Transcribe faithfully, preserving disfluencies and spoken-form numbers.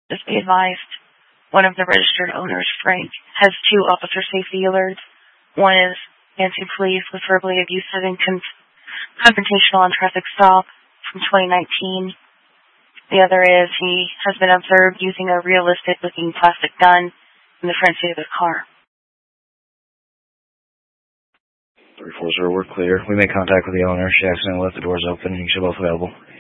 Just be advised, one of the registered owners, Frank, has two officer safety alerts. One is anti-police with verbally abusive and con- confrontational on traffic stop from twenty nineteen. The other is he has been observed using a realistic-looking plastic gun in the front seat of the car. three four zero, we're clear. We made contact with the owner. She accidentally left the doors open and you should both available.